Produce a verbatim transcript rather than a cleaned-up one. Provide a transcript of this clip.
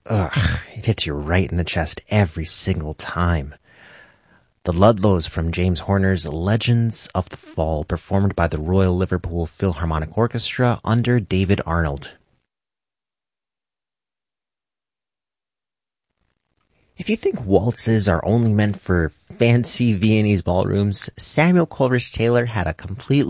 Ugh, it hits you right in the chest every single time. The Ludlows from James Horner's Legends of the Fall, performed by the Royal Liverpool Philharmonic Orchestra under David Arnold. If you think waltzes are only meant for fancy Viennese ballrooms, Samuel Coleridge Taylor had a completely